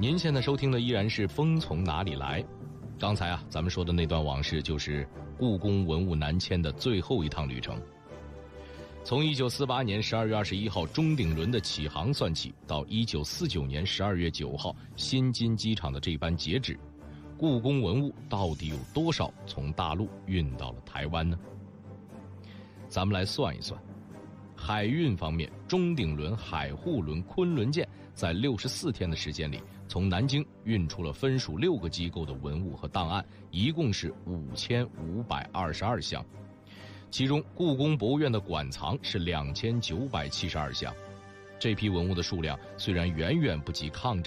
您现在收听的依然是《风从哪里来》。刚才咱们说的那段往事，就是故宫文物南迁的最后一趟旅程。从1948年12月21号钟鼎伦的启航算起，到1949年12月9号新津机场的这班截止，故宫文物到底有多少从大陆运到了台湾呢？咱们来算一算。海运方面，钟鼎伦海护轮昆仑舰在64天的时间里，从南京运出了分属6个机构的文物和档案，一共是5522箱。其中故宫博物院的馆藏是2972箱。这批文物的数量虽然远远不及抗战